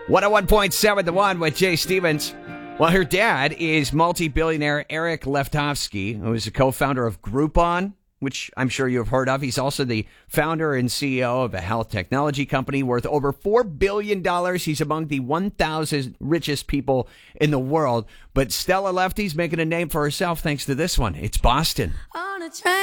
101.7 The One with Jay Stevens. Well, her dad is multi-billionaire Eric Lefkofsky, who is a co-founder of Groupon, which I'm sure you've heard of. He's also the founder and CEO of a health technology company worth over $4 billion. He's among the 1,000 richest people in the world. But Stella Lefty's making a name for herself thanks to this one. It's Boston.